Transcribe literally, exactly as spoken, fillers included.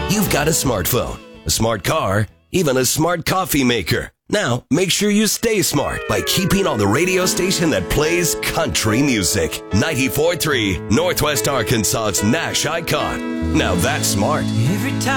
you've got a smartphone, a smart car, even a smart coffee maker. Now, make sure you stay smart by keeping on the radio station that plays country music. ninety-four point three, Northwest Arkansas's Nash icon. Now that's smart. Every time